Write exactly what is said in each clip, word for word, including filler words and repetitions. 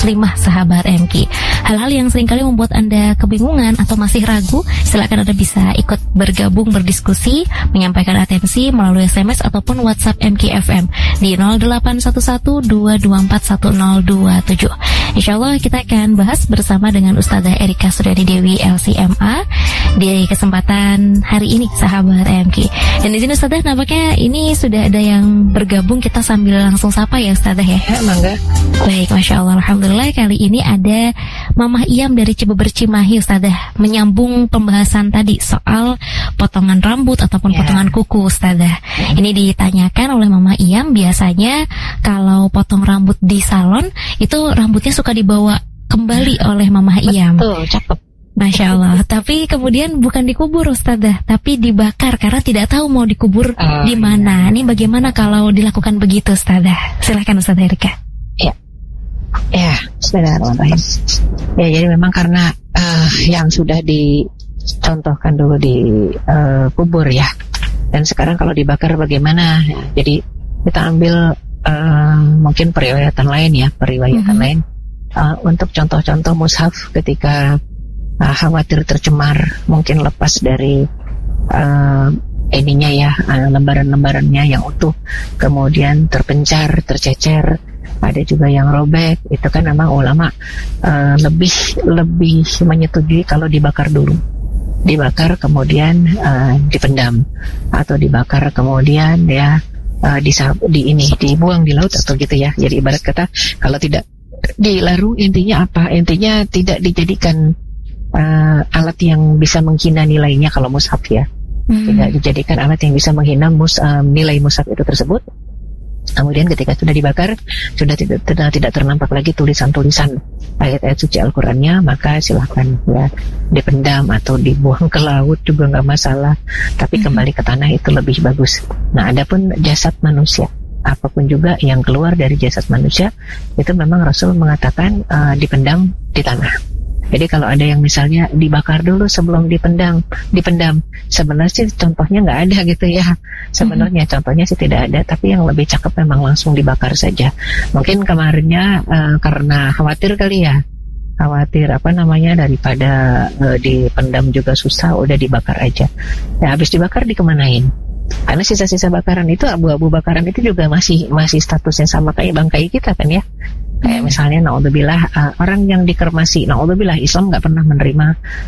muslimah sahabat M K. Hal-hal yang seringkali membuat Anda kebingungan atau masih ragu, silakan Anda bisa ikut bergabung berdiskusi, menyampaikan atensi melalui S M S ataupun WhatsApp M K F M di nol delapan satu satu dua dua empat satu nol dua tujuh. Insyaallah kita akan bahas bersama dengan Ustazah Erika Suryani Dewi L C M A di kesempatan hari ini sahabat M K. Dan di sini Ustazah nampaknya ini sudah ada yang bergabung, kita sambil langsung sapa ya Ustazah ya. Ya, mangga. Baik, Masya Allah, Alhamdulillah kali ini ada Mamah Iyam dari Cibeber Cimahi Ustazah, menyambung pembahasan tadi soal potongan rambut ataupun ya. potongan kuku Ustazah. Ya. Ini ditanyakan oleh Mamah Iyam, biasanya kalau potong rambut di salon itu rambutnya suka dibawa kembali ya. oleh Mamah Iyam. Betul, cakep. Masya Allah. Tapi kemudian bukan dikubur Ustazah, tapi dibakar karena tidak tahu mau dikubur oh, di mana. Iya. Ini bagaimana kalau dilakukan begitu Ustazah? Silakan Ustazah Erika. Ya. Ya, bismillahirrahmanirrahim. Ya, jadi memang karena uh, yang sudah dicontohkan dulu di uh, kubur ya. Dan sekarang kalau dibakar bagaimana? Ya, jadi kita ambil uh, mungkin periwayatan lain ya, periwayatan mm-hmm. lain uh, untuk contoh-contoh mushaf ketika uh, khawatir tercemar, mungkin lepas dari uh, ininya ya, uh, lembaran-lembarannya yang utuh, kemudian terpencar, tercecer. Ada juga yang robek, itu kan memang ulama uh, lebih lebih menyetujui kalau dibakar dulu, dibakar kemudian uh, dipendam atau dibakar kemudian ya uh, di, di ini dibuang di laut atau gitu ya. Jadi ibarat kata kalau tidak dilaru, intinya apa? Intinya tidak dijadikan uh, alat yang bisa menghina nilainya kalau mushaf ya, hmm. tidak dijadikan alat yang bisa menghina mus, uh, nilai mushaf itu tersebut. Kemudian ketika sudah dibakar, sudah tidak, tidak, tidak ternampak lagi tulisan-tulisan ayat-ayat suci Al-Qurannya, maka silahkan ya dipendam atau dibuang ke laut juga nggak masalah. Tapi mm-hmm. kembali ke tanah itu lebih bagus. Nah, adapun jasad manusia, apapun juga yang keluar dari jasad manusia, itu memang Rasul mengatakan uh, dipendam di tanah. Jadi kalau ada yang misalnya dibakar dulu sebelum dipendam, dipendam, sebenarnya sih contohnya nggak ada gitu ya. Sebenarnya mm-hmm. contohnya sih tidak ada, tapi yang lebih cakep memang langsung dibakar saja. Mungkin kemarinnya uh, karena khawatir kali ya, khawatir apa namanya daripada uh, dipendam juga susah, udah dibakar aja. Ya habis dibakar dikemanain? Karena sisa-sisa bakaran itu, abu-abu bakaran itu juga masih masih statusnya sama kayak bangkai kita kan ya. Kayak misalnya naudzubillah uh, orang yang dikremasi, naudzubillah Islam nggak pernah menerima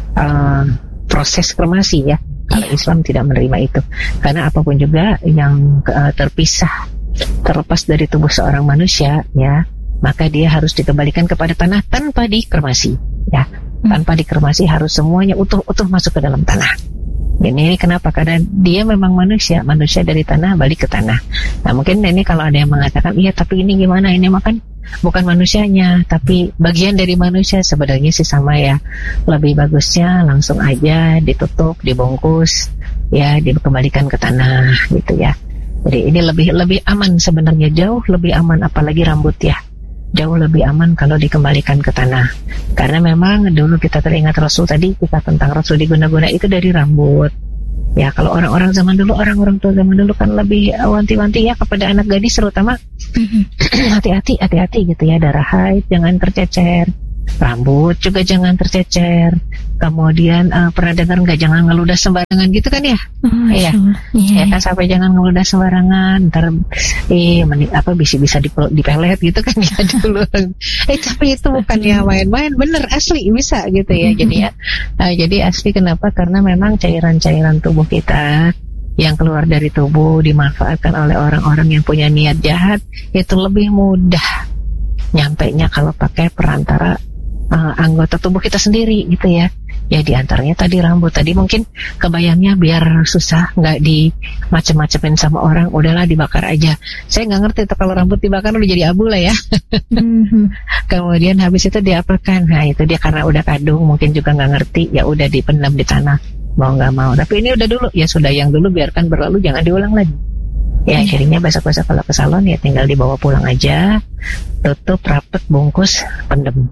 uh, proses kremasi ya. Kalau Islam tidak menerima itu, karena apapun juga yang uh, terpisah, terlepas dari tubuh seorang manusia ya, maka dia harus dikembalikan kepada tanah tanpa dikremasi ya. Tanpa dikremasi harus semuanya utuh-utuh masuk ke dalam tanah. Ini kenapa? Karena dia memang manusia, manusia dari tanah balik ke tanah. Nah mungkin ini kalau ada yang mengatakan, iya tapi ini gimana, ini makan bukan manusianya, tapi bagian dari manusia. Sebenarnya sih sama ya. Lebih bagusnya langsung aja ditutup, dibungkus, ya dikembalikan ke tanah gitu ya. Jadi ini lebih lebih aman sebenarnya, jauh lebih aman, apalagi rambut ya. Jauh lebih aman kalau dikembalikan ke tanah. Karena memang dulu kita teringat Rasul tadi, kita tentang Rasul diguna-guna itu dari rambut. Ya kalau orang-orang zaman dulu, orang-orang tua zaman dulu kan lebih wanti-wanti ya kepada anak gadis terutama. Hati-hati, hati-hati gitu ya, darah haid jangan tercecer, rambut juga jangan tercecer. Kemudian uh, pernah dengar nggak, jangan ngeludah sembarangan gitu kan ya? Oh, iya, yeah. Ya kan, sampai jangan ngeludah sembarangan, ntar eh meni, apa bisa bisa dipelet gitu kan ya dulu. eh tapi itu bukan ya main-main, bener asli bisa gitu ya. Jadi ya, uh, jadi asli kenapa? Karena memang cairan-cairan tubuh kita yang keluar dari tubuh dimanfaatkan oleh orang-orang yang punya niat jahat, itu lebih mudah nyampainya kalau pakai perantara uh, anggota tubuh kita sendiri gitu ya. Ya diantaranya tadi rambut. Tadi mungkin kebayangnya biar susah, nggak di macem-macemin sama orang, udahlah dibakar aja. Saya nggak ngerti tuh kalau rambut dibakar udah jadi abu lah ya. Mm-hmm. Kemudian habis itu diapakan? Nah itu dia karena udah kadung, mungkin juga nggak ngerti, ya udah dipendam di tanah mau nggak mau. Tapi ini udah dulu, ya sudah yang dulu biarkan berlalu, jangan diulang lagi. Ya akhirnya besok-besok kalau ke salon ya tinggal dibawa pulang aja, tutup rapet, bungkus, pendem.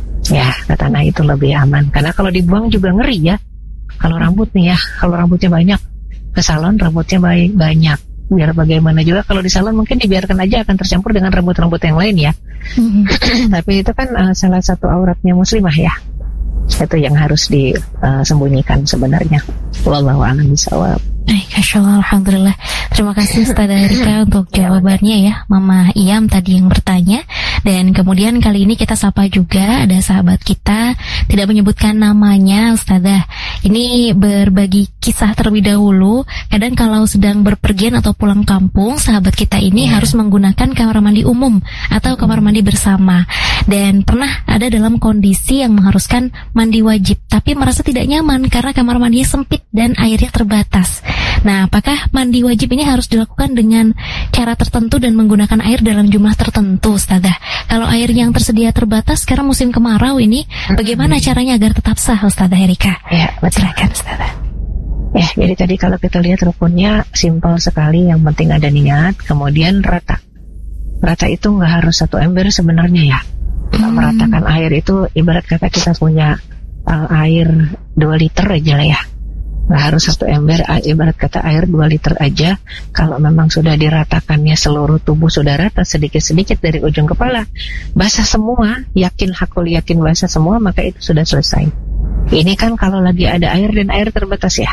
Ya ke tanah itu lebih aman. Karena kalau dibuang juga ngeri ya. Kalau rambut nih ya, kalau rambutnya banyak, ke salon rambutnya baik banyak, biar bagaimana juga kalau di salon mungkin dibiarkan aja akan tercampur dengan rambut-rambut yang lain ya. Mm-hmm. Tapi itu kan uh, salah satu auratnya muslimah ya. Itu yang harus disembunyikan uh, sebenarnya. Wallahu a'lam bishawab. Eh, Masya-Allah, alhamdulillah. Terima kasih Ustazah Erika untuk jawabannya ya, Mama Iyam tadi yang bertanya. Dan kemudian kali ini kita sapa juga ada sahabat kita, tidak menyebutkan namanya Ustazah. Ini berbagi kisah terlebih dahulu. Kadang kalau sedang berpergian atau pulang kampung, sahabat kita ini yeah. harus menggunakan kamar mandi umum atau kamar mandi bersama. Dan pernah ada dalam kondisi yang mengharuskan mandi wajib, tapi merasa tidak nyaman karena kamar mandinya sempit dan airnya terbatas. Nah, apakah mandi wajib ini harus dilakukan dengan cara tertentu dan menggunakan air dalam jumlah tertentu, Ustazah? Kalau air yang tersedia terbatas, sekarang musim kemarau ini, bagaimana caranya agar tetap sah, Ustazah Erika? Ya, silakan, Ustazah. Ya, jadi tadi kalau kita lihat rukunnya simpel sekali, yang penting ada niat, kemudian rata. Rata itu nggak harus satu ember sebenarnya ya. Hmm. Meratakan air itu ibarat kata kita punya uh, air dua liter aja lah ya. Nggak harus satu ember, ibarat kata air dua liter aja. Kalau memang sudah diratakannya seluruh tubuh sudah rata, sedikit-sedikit dari ujung kepala basah semua, yakin hakul yakin basah semua, maka itu sudah selesai. Ini kan kalau lagi ada air dan air terbatas ya.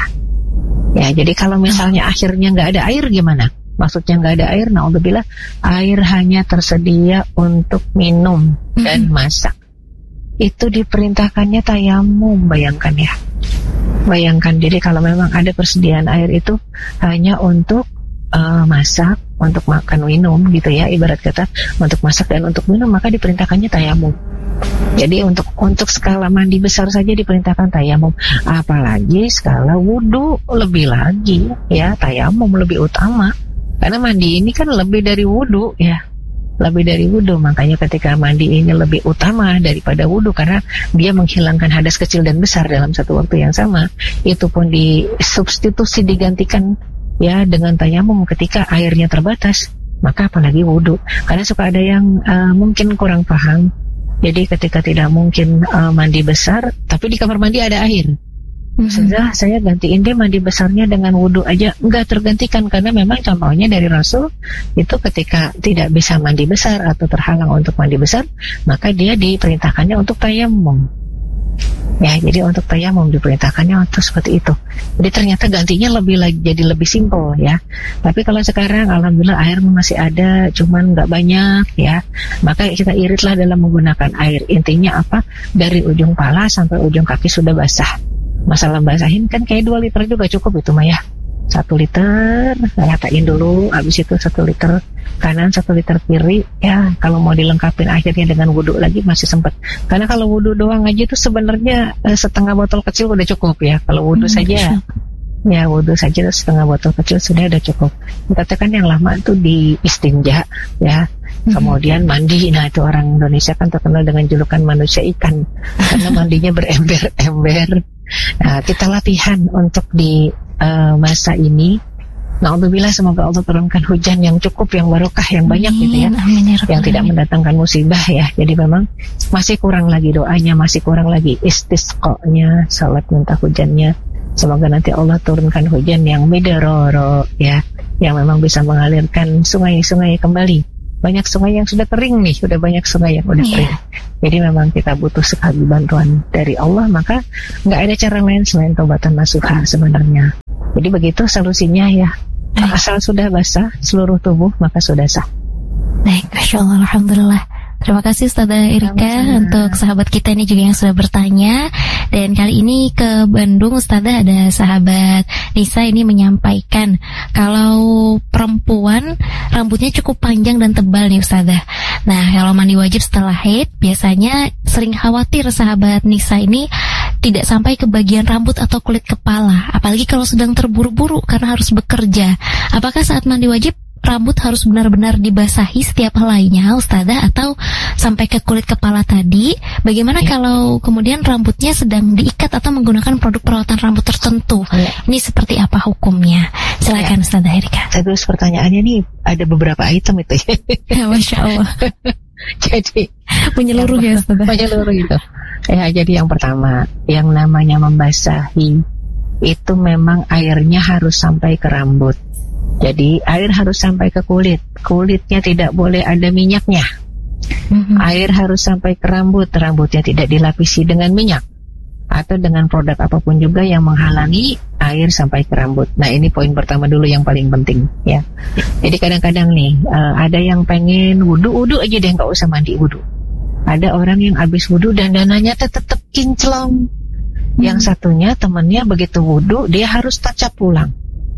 Ya, jadi kalau misalnya akhirnya nggak ada air gimana? Maksudnya nggak ada air, naudzubillah, air hanya tersedia untuk minum dan masak. Itu diperintahkannya tayamum, bayangkan ya. Bayangkan, jadi kalau memang ada persediaan air itu hanya untuk uh, masak, untuk makan minum gitu ya, ibarat kata untuk masak dan untuk minum, maka diperintahkannya tayamum. Jadi untuk untuk skala mandi besar saja diperintahkan tayamum, apalagi skala wudu lebih lagi ya, tayamum lebih utama. Karena mandi ini kan lebih dari wudu ya, lebih dari wudu. Makanya ketika mandi ini lebih utama daripada wudu, karena dia menghilangkan hadas kecil dan besar dalam satu waktu yang sama. Itu pun disubstitusi, digantikan ya dengan tayamum ketika airnya terbatas. Maka apalagi wudu. Karena suka ada yang uh, mungkin kurang paham. Jadi ketika tidak mungkin uh, mandi besar, tapi di kamar mandi ada air. Sudah, saya gantiin deh mandi besarnya dengan wudhu aja. Enggak tergantikan, karena memang contohnya dari Rasul itu ketika tidak bisa mandi besar atau terhalang untuk mandi besar, maka dia diperintahkannya untuk tayamum. Ya, jadi untuk tayamum diperintahkannya untuk seperti itu. Jadi ternyata gantinya lebih lagi, jadi lebih simpel ya. Tapi kalau sekarang alhamdulillah air masih ada, cuman nggak banyak ya, maka kita iritlah dalam menggunakan air. Intinya apa? Dari ujung pala sampai ujung kaki sudah basah. Masalah basahin kan kayak dua liter juga cukup itu Maya. Satu liter ratain dulu, habis itu satu liter kanan, satu liter kiri. Ya kalau mau dilengkapin akhirnya dengan wudhu lagi masih sempat. Karena kalau wudhu doang aja itu sebenarnya eh, setengah botol kecil udah cukup ya. Kalau wudhu hmm, saja, ya wudhu saja setengah botol kecil sudah udah cukup. Katakan yang lama itu di istinja ya. Kemudian mandi, nah itu orang Indonesia kan terkenal dengan julukan manusia ikan karena mandinya berember-ember. Nah, kita latihan untuk di uh, masa ini. Na'udzubillah, semoga Allah turunkan hujan yang cukup, yang barokah, yang banyak gitu ya, yang tidak mendatangkan musibah ya. Jadi memang masih kurang lagi doanya, masih kurang lagi istisqonya, salat minta hujannya. Semoga nanti Allah turunkan hujan yang midaroro ya, yang memang bisa mengalirkan sungai-sungai kembali. Banyak sungai yang sudah kering nih, sudah banyak sungai yang sudah yeah. kering. Jadi memang kita butuh sekali bantuan dari Allah, maka nggak ada cara lain selain taubatan nasuha sebenarnya. Jadi begitu solusinya ya. Asal sudah basah seluruh tubuh maka sudah sah. Baik, Masya Allah, alhamdulillah. Terima kasih Ustazah Erika Sama-sama. Untuk sahabat kita ini juga yang sudah bertanya. Dan kali ini ke Bandung Ustazah ada sahabat Nisa ini menyampaikan kalau perempuan rambutnya cukup panjang dan tebal nih Ustazah. Nah kalau mandi wajib setelah haid biasanya sering khawatir sahabat Nisa ini tidak sampai ke bagian rambut atau kulit kepala, apalagi kalau sedang terburu-buru karena harus bekerja. Apakah saat mandi wajib rambut harus benar-benar dibasahi setiap helainya Ustazah, atau sampai ke kulit kepala tadi? Bagaimana ya. Kalau kemudian rambutnya sedang diikat atau menggunakan produk perawatan rambut tertentu? Ya. Ini seperti apa hukumnya? Silakan ya. Ustazah Erika. Terus pertanyaannya nih ada beberapa item itu ya. Masya Allah. Jadi menyeluruh ya Ustazah. Menyeluruh gitu. Ya, jadi yang pertama, yang namanya membasahi itu memang airnya harus sampai ke rambut. Jadi air harus sampai ke kulit. Kulitnya tidak boleh ada minyaknya. Mm-hmm. Air harus sampai ke rambut. Rambutnya tidak dilapisi dengan minyak atau dengan produk apapun juga yang menghalangi air sampai ke rambut. Nah, ini poin pertama dulu yang paling penting ya. Jadi kadang-kadang nih uh, ada yang pengen wudu-wudu aja deh, nggak usah mandi wudu. Ada orang yang habis wudu dan dananya tetap kinclong. Hmm. Yang satunya temannya begitu wudu dia harus touch up pulang.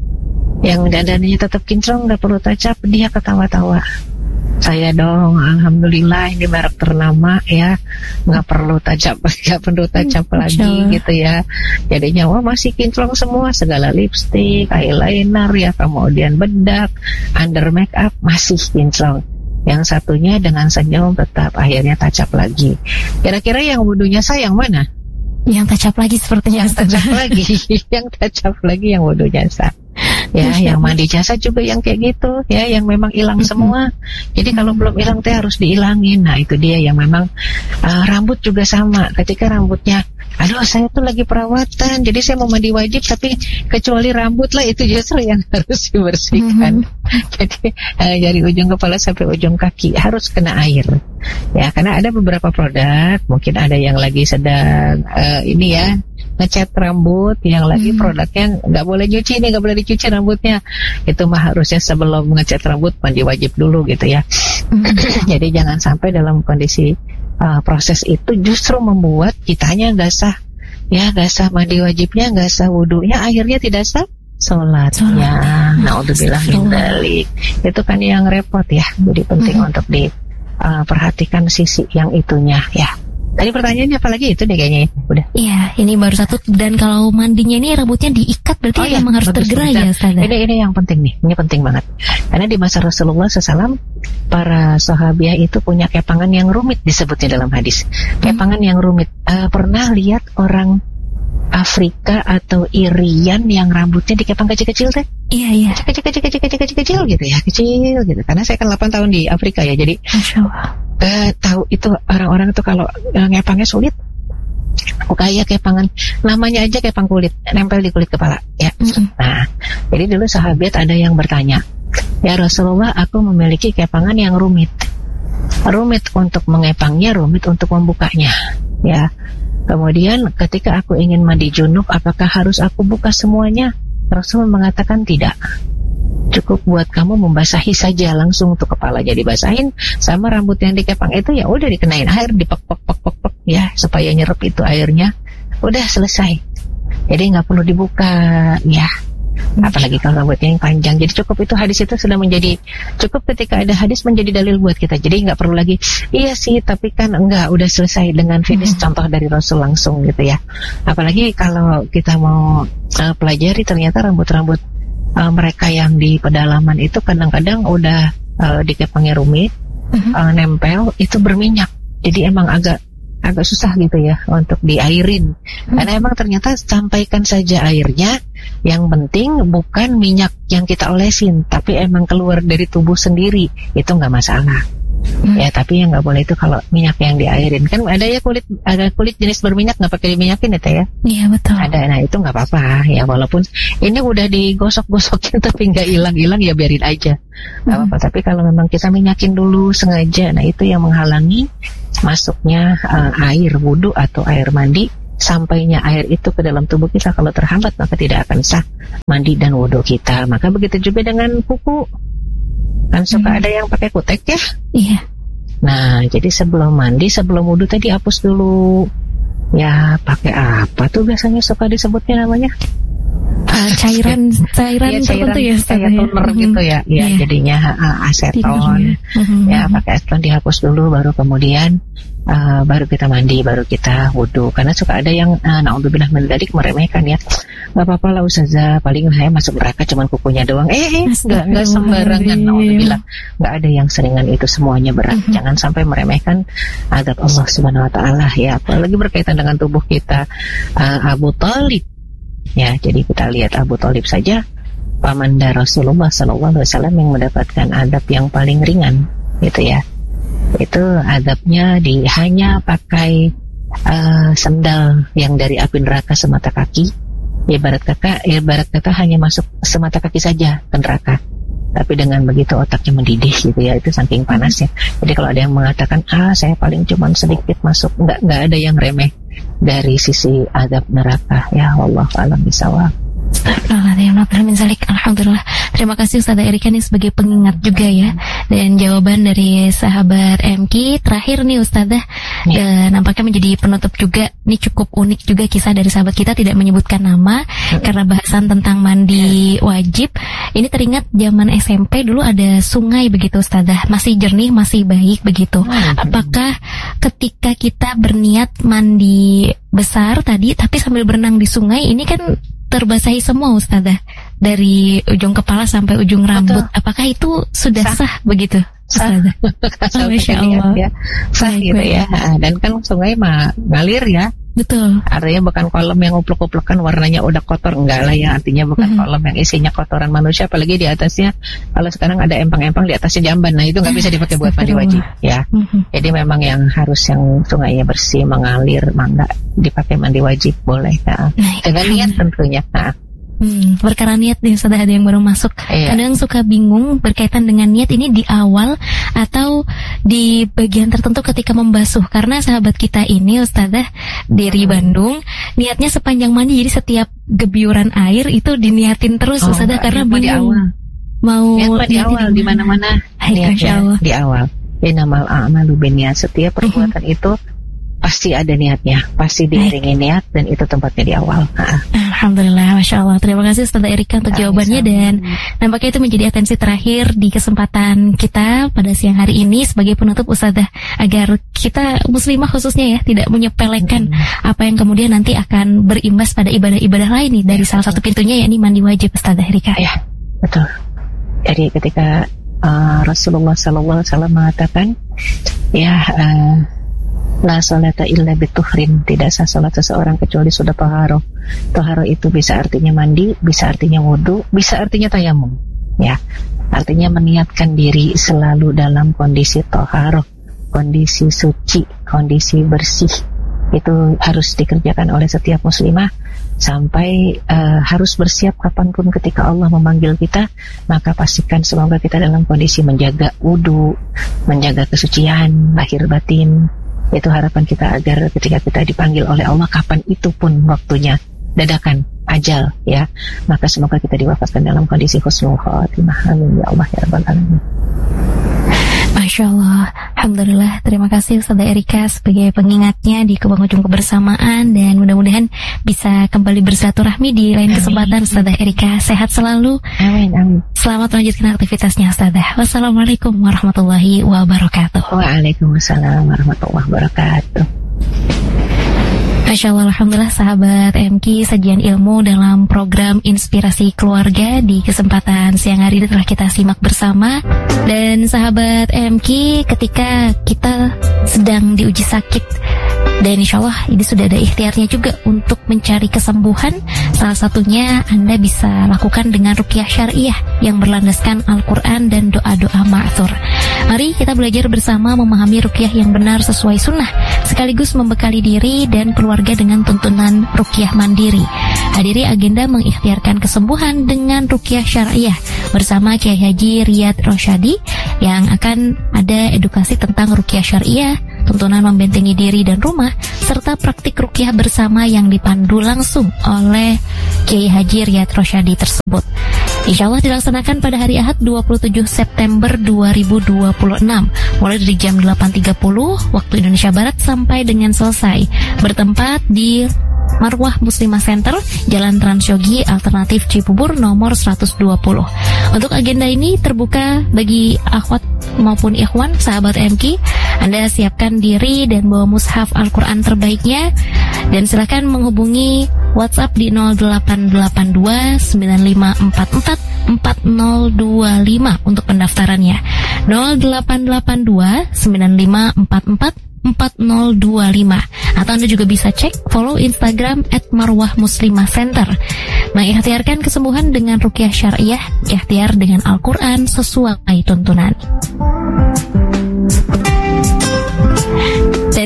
Yang dandananya tetap kinclong nggak perlu touch up, dia ketawa-tawa. Saya dong, alhamdulillah ini merek ternama ya, nggak perlu touch up, nggak perlu touch up lagi gitu ya. Jadinya wah masih kinclong semua, segala lipstick, eyeliner ya, kemudian bedak, under make up masih kinclong. Yang satunya dengan senyum tetap akhirnya touch up lagi. Kira-kira yang wudunya sah yang mana? Yang touch up lagi sepertinya. Yang touch up lagi, yang touch up lagi yang wudunya sah. Ya, Masya yang mandi jasa juga yang kayak gitu ya, yang memang hilang mm-hmm. semua. Jadi kalau belum hilang teh harus dihilangin. Nah itu dia yang memang uh, rambut juga sama. Ketika rambutnya, aduh saya tuh lagi perawatan, jadi saya mau mandi wajib, tapi kecuali rambut lah itu justru yang harus dibersihkan. Mm-hmm. Jadi uh, dari ujung kepala sampai ujung kaki harus kena air. Ya karena ada beberapa produk, mungkin ada yang lagi sedang uh, ini ya ngecat rambut, yang lagi hmm. produknya nggak boleh nyuci nih, nggak boleh dicuci rambutnya. Itu mah harusnya sebelum ngecat rambut mandi wajib dulu gitu ya. Hmm. Jadi jangan sampai dalam kondisi uh, proses itu justru membuat kitanya nggak sah, ya nggak sah mandi wajibnya, nggak sah wudunya, akhirnya tidak sah sholatnya. Naudzubillah min dzalik. Itu kan yang repot ya. Jadi penting hmm. untuk diperhatikan uh, sisi yang itunya ya. Tadi pertanyaannya apa lagi itu deh kayaknya ya. Udah. Iya, ini baru satu. Dan kalau mandinya ini rambutnya diikat berarti oh, ya, memang harus tergerai ya Ustaz. Ini ini yang penting nih. Ini penting banget. Karena di masa Rasulullah shallallahu alaihi wasallam para sahabiah itu punya kepangan yang rumit disebutnya dalam hadis. Kepangan hmm. yang rumit. Uh, pernah lihat orang Afrika atau Irian yang rambutnya dikepang kecil-kecil teh? Iya, iya. Kecil-kecil-kecil-kecil gitu ya, kecil gitu. Karena saya kan delapan tahun di Afrika ya, jadi Masya Allah. Uh, tahu itu orang-orang tuh kalau uh, ngepangnya sulit. Kayak kepangan, namanya aja kepang kulit, nempel di kulit kepala ya. Mm-hmm. Nah, jadi dulu sahabat ada yang bertanya, ya Rasulullah, aku memiliki kepangan yang rumit. Rumit untuk mengepangnya, rumit untuk membukanya. Ya. Kemudian ketika aku ingin mandi junub, apakah harus aku buka semuanya? Rasul mengatakan tidak. Cukup buat kamu membasahi saja langsung untuk kepala, jadi basahin sama rambut yang dikepang itu ya udah dikenain air, dipek-pek-pek-pek ya supaya nyerap itu airnya, udah selesai. Jadi nggak perlu dibuka ya. Apalagi kalau rambutnya yang panjang. Jadi cukup itu, hadis itu sudah menjadi cukup. Ketika ada hadis menjadi dalil buat kita. Jadi nggak perlu lagi iya sih tapi kan enggak, udah selesai dengan finish hmm. contoh dari Rasul langsung gitu ya. Apalagi kalau kita mau uh, pelajari ternyata rambut-rambut uh, mereka yang di pedalaman itu kadang-kadang udah uh, dikepangnya rumit, hmm. uh, nempel itu berminyak. Jadi emang agak agak susah gitu ya untuk diairin. hmm. Karena emang ternyata sampaikan saja airnya, yang penting bukan minyak yang kita olesin, tapi emang keluar dari tubuh sendiri, itu nggak masalah. hmm. Ya tapi yang nggak boleh itu kalau minyak yang diairin. Kan ada ya kulit, ada kulit jenis berminyak nggak pakai diminyakin ya teh ya. Iya betul. Ada, nah itu nggak apa-apa ya, walaupun ini udah digosok-gosokin tapi nggak hilang-hilang ya biarin aja, nggak hmm. apa-apa. Tapi kalau memang kita minyakin dulu sengaja, nah itu yang menghalangi masuknya uh, air wudhu atau air mandi, sampainya air itu ke dalam tubuh kita. Kalau terhambat maka tidak akan sah mandi dan wudhu kita. Maka begitu juga dengan kuku, kan suka hmm. ada yang pakai kutek ya. Iya. Nah jadi sebelum mandi, sebelum wudhu tadi hapus dulu. Ya pakai apa tuh biasanya suka disebutnya namanya? Uh, cairan cairan ya, tertentu ya, kayak toner mm-hmm. gitu ya, ya yeah. jadinya uh, aseton, mm-hmm. ya pakai aseton dihapus dulu, baru kemudian uh, baru kita mandi, baru kita wudhu. Karena suka ada yang uh, naudzubillah min dzalik meremehkan ya, nggak apa-apa lah ustazah, paling saya masuk neraka cuman kukunya doang. Eh, nggak nggak sembarangan, naudzubillah, nggak ada yang seringan itu, semuanya berat. Mm-hmm. Jangan sampai meremehkan azab Allah Subhanahu Wa Taala ya, apalagi berkaitan dengan tubuh kita. uh, Abu Thalib. Ya, jadi kita lihat Abu Thalib saja, pamanda Rasulullah shallallahu alaihi wasallam yang mendapatkan adab yang paling ringan, gitu ya. Itu adabnya di hanya pakai uh, sendal yang dari api neraka semata kaki, ibarat kata ibarat kata hanya masuk semata kaki saja ke neraka. Tapi dengan begitu otaknya mendidih gitu ya, itu saking panasnya. Jadi kalau ada yang mengatakan ah saya paling cuma sedikit masuk, nggak nggak ada yang remeh dari sisi azab neraka. Ya Allah alam bisawab. Alhamdulillah. Terima kasih Ustazah Erika nih sebagai pengingat juga ya. Dan jawaban dari sahabat M K terakhir nih Ustazah ya. Dan nampaknya menjadi penutup juga. Ini cukup unik juga kisah dari sahabat kita, tidak menyebutkan nama ya. Karena bahasan tentang mandi wajib. Ini teringat zaman S M P dulu ada sungai begitu Ustazah, masih jernih, masih baik begitu. Apakah ketika kita berniat mandi besar tadi tapi sambil berenang di sungai, ini kan terbasahi semua Ustazah, dari ujung kepala sampai ujung rambut. Betul. Apakah itu sudah sah, sah begitu Ustazah? Sah, oh, Masya Allah ya. Sah baik, gitu baik. Ya. Dan kan sungai mah ngalir ya. Betul. Artinya bukan kolam yang uplek-uplekan warnanya udah kotor, enggak lah ya. Artinya bukan mm-hmm. kolam yang isinya kotoran manusia, apalagi di atasnya kalau sekarang ada empang-empang di atasnya jamban. Nah itu nggak bisa dipakai buat mandi wajib ya. Mm-hmm. Jadi memang yang harus yang sungainya bersih, mengalir, mangga dipakai mandi wajib boleh ya. Nah, dengan niat tentunya. Nah. Hmm, perkara niat nih, sudah ada yang baru masuk. Iya. Kadang suka bingung berkaitan dengan niat ini di awal atau di bagian tertentu ketika membasuh. Karena sahabat kita ini Ustazah dari Bandung, niatnya sepanjang mandi, jadi setiap gebyuran air itu diniatin terus oh, Ustazah karena bingung. Mau niat di awal di mana-mana. Niatnya di awal. Innamal a'malu binniyat. Setiap perbuatan uh-huh. itu pasti ada niatnya, pasti diiringi niat, dan itu tempatnya di awal. Ha. Alhamdulillah, Masya Allah. Terima kasih Ustazah Erika untuk jawabannya, dan nampaknya itu menjadi atensi terakhir di kesempatan kita pada siang hari ini sebagai penutup Ustazah, agar kita muslimah khususnya ya tidak menyepelekan hmm. apa yang kemudian nanti akan berimbas pada ibadah-ibadah lain nih, dari ya, salah satu pintunya yakni mandi wajib Ustazah Erika. Ya, betul. Jadi ketika uh, Rasulullah Sallallahu Alaihi Wasallam mengatakan, ya. Uh, La salata illa bituhrin, tidak sah salat seseorang kecuali sudah taharah. Taharah itu bisa artinya mandi, bisa artinya wudu, bisa artinya tayamum. Ya, artinya meniatkan diri selalu dalam kondisi taharah, kondisi suci, kondisi bersih. Itu harus dikerjakan oleh setiap muslimah sampai uh, harus bersiap kapanpun ketika Allah memanggil kita. Maka pastikan semoga kita dalam kondisi menjaga wudu, menjaga kesucian lahir batin. Itu harapan kita agar ketika kita dipanggil oleh Allah kapan itu pun waktunya, dadakan, ajal ya, maka semoga kita diwafatkan dalam kondisi husnul khatimah. Amin ya Allah ya rabbal alamin. Masya Allah, Alhamdulillah. Terima kasih Ustazah Erika sebagai pengingatnya di penghujung kebersamaan, dan mudah-mudahan bisa kembali bersilaturahmi di lain kesempatan. Ustazah Erika sehat selalu. Amin, amin. Selamat melanjutkan aktivitasnya Ustazah. Wassalamualaikum warahmatullahi wabarakatuh. Waalaikumsalam warahmatullahi wabarakatuh. Masya Allah, Alhamdulillah sahabat M K, sajian ilmu dalam program Inspirasi Keluarga di kesempatan siang hari ini telah kita simak bersama. Dan sahabat M K, ketika kita sedang diuji sakit, dan insya Allah ini sudah ada ikhtiarnya juga untuk mencari kesembuhan, salah satunya Anda bisa lakukan dengan ruqyah syariah yang berlandaskan Al-Quran dan doa-doa ma'thur. Mari kita belajar bersama memahami ruqyah yang benar sesuai sunnah, sekaligus membekali diri dan keluarga dengan tuntunan ruqyah mandiri. Hadiri agenda mengikhtiarkan kesembuhan dengan ruqyah syariah bersama Kiai Haji Riyad Rosyadi, yang akan ada edukasi tentang ruqyah syariah, tuntunan membentengi diri dan rumah, serta praktik ruqyah bersama yang dipandu langsung oleh Kiai Haji Riyad Rosyadi tersebut. Insya Allah dilaksanakan pada hari Ahad dua puluh tujuh September dua ribu dua puluh enam, mulai dari jam delapan tiga puluh waktu Indonesia Barat sampai dengan selesai, bertempat di Marwah Muslimah Center, Jalan Transyogi Alternatif Cibubur nomor seratus dua puluh. Untuk agenda ini terbuka bagi akhwat maupun ikhwan sahabat M K. Anda siapkan diri dan bawa mushaf Al-Quran terbaiknya, dan silakan menghubungi WhatsApp di nol delapan delapan dua sembilan lima empat empat empat nol dua lima untuk pendaftarannya. nol delapan delapan dua sembilan lima empat empat empat nol dua lima. Atau Anda juga bisa cek follow Instagram at Marwah Muslimah Center. Mengikhtiarkan kesembuhan dengan ruqyah syariah, ikhtiar dengan Al-Quran sesuai tuntunan. Dan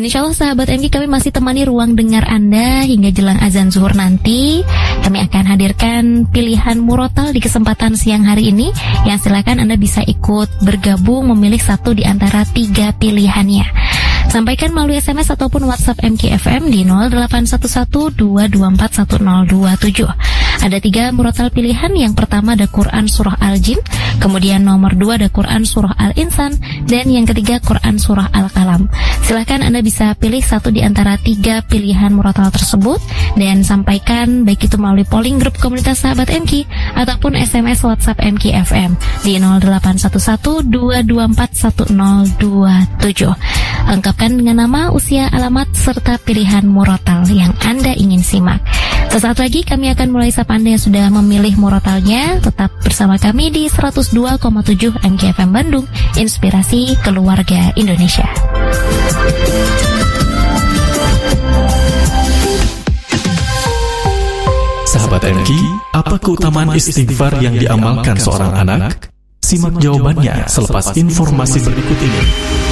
Dan insya Allah sahabat M K, kami masih temani ruang dengar Anda hingga jelang azan zuhur nanti. Kami akan hadirkan pilihan murotal di kesempatan siang hari ini, yang silakan Anda bisa ikut bergabung memilih satu di antara tiga pilihannya. Sampaikan melalui S M S ataupun WhatsApp M K F M di nol delapan satu satu dua dua empat satu nol dua tujuh. Ada tiga murotal pilihan. Yang pertama ada Quran Surah Al-Jin, kemudian nomor dua ada Quran Surah Al-Insan, dan yang ketiga Quran Surah Al-Qalam. Silahkan Anda bisa pilih satu di antara tiga pilihan murotal tersebut dan sampaikan baik itu melalui polling grup komunitas sahabat M K ataupun S M S WhatsApp M K F M di nol delapan satu satu dua dua empat satu nol dua tujuh. Lengkapkan dengan nama, usia, alamat, serta pilihan murotal yang Anda ingin simak. Sesaat lagi kami akan mulai sapa Anda yang sudah memilih murotalnya. Tetap bersama kami di seratus dua koma tujuh M K F M Bandung, inspirasi keluarga Indonesia. Sahabat M K, apa keutamaan istighfar yang diamalkan seorang anak? Simak jawabannya selepas informasi berikut ini.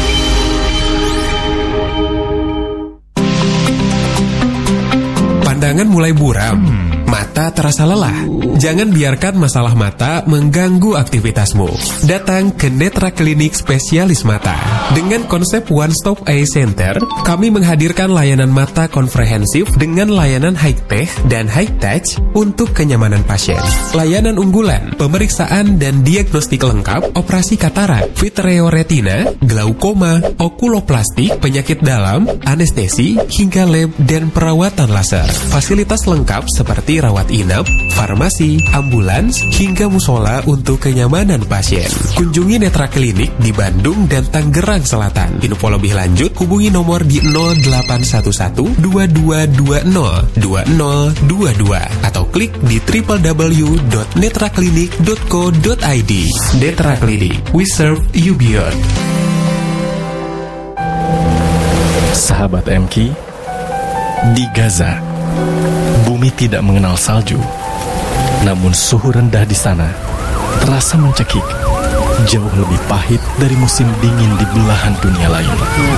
Pandangan mulai buram, mata terasa lelah. Jangan biarkan masalah mata mengganggu aktivitasmu. Datang ke Netra Klinik Spesialis Mata. Dengan konsep One Stop Eye Center, kami menghadirkan layanan mata komprehensif dengan layanan high-tech dan high-touch untuk kenyamanan pasien. Layanan unggulan, pemeriksaan dan diagnostik lengkap, operasi katarak, vitreoretina, glaukoma, okuloplastik, penyakit dalam, anestesi, hingga lab dan perawatan laser. Fasilitas lengkap seperti rawat inap, farmasi, ambulans, hingga musola untuk kenyamanan pasien. Kunjungi Netra Klinik di Bandung dan Tangerang Selatan. Info lebih lanjut hubungi nomor di nol delapan satu satu dua dua dua nol dua nol dua dua atau klik di w w w dot netra klinik dot co dot i d. Netra Klinik, we serve you beyond. Sahabat M K, di Gaza, bumi tidak mengenal salju, namun suhu rendah di sana terasa mencekik, jauh lebih pahit dari musim dingin di belahan dunia lain.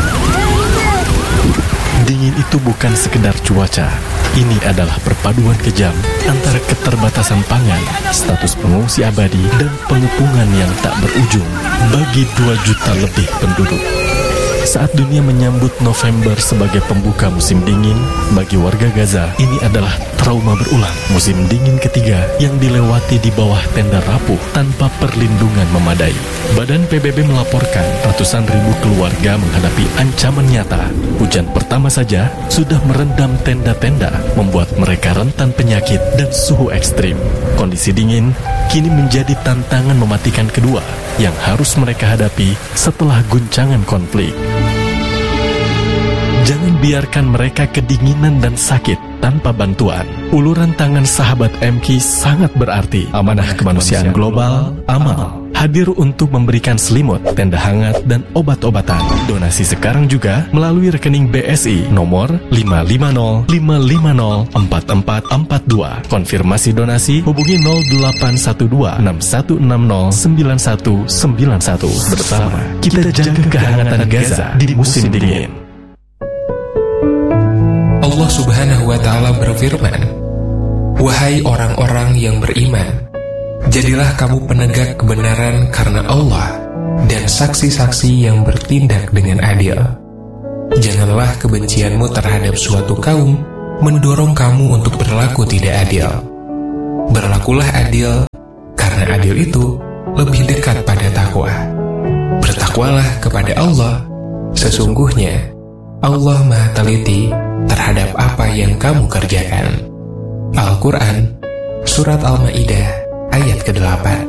Dingin itu bukan sekedar cuaca, ini adalah perpaduan kejam antara keterbatasan pangan, status pengungsi abadi, dan pengepungan yang tak berujung bagi dua juta lebih penduduk. Saat dunia menyambut November sebagai pembuka musim dingin, bagi warga Gaza, ini adalah trauma berulang. Musim dingin ketiga yang dilewati di bawah tenda rapuh tanpa perlindungan memadai. Badan P B B melaporkan ratusan ribu keluarga menghadapi ancaman nyata. Hujan pertama saja sudah merendam tenda-tenda, membuat mereka rentan penyakit dan suhu ekstrim. Kondisi dingin kini menjadi tantangan mematikan kedua yang harus mereka hadapi setelah guncangan konflik. Jangan biarkan mereka kedinginan dan sakit tanpa bantuan. Uluran tangan sahabat M K sangat berarti. Amanah Kemanusiaan Global, Amal, hadir untuk memberikan selimut, tenda hangat, dan obat-obatan. Donasi sekarang juga melalui rekening B S I nomor lima lima nol lima lima nol empat empat empat dua. Konfirmasi donasi hubungi nol delapan satu dua enam satu enam nol sembilan satu sembilan satu. Bersama kita jaga kehangatan Gaza di musim dingin. Allah Subhanahu wa Ta'ala berfirman, "Wahai orang-orang yang beriman, jadilah kamu penegak kebenaran karena Allah dan saksi-saksi yang bertindak dengan adil. Janganlah kebencianmu terhadap suatu kaum mendorong kamu untuk berlaku tidak adil. Berlakulah adil, karena adil itu lebih dekat pada takwa. Bertakwalah kepada Allah, sesungguhnya Allah Maha Teliti terhadap apa yang kamu kerjakan." Al-Quran, Surat Al-Ma'idah, ayat kedelapan.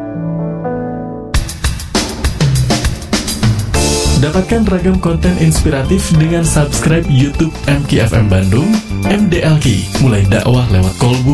Dapatkan ragam konten inspiratif dengan subscribe YouTube M K F M Bandung, M D L K, mulai dakwah lewat kolbu